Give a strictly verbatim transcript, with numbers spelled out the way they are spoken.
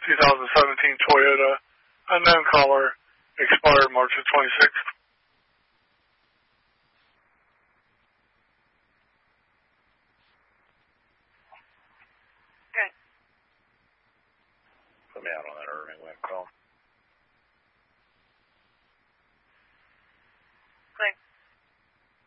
two thousand seventeen Toyota, unknown caller, expired March the twenty-sixth. Put me out on that Irving Wind call.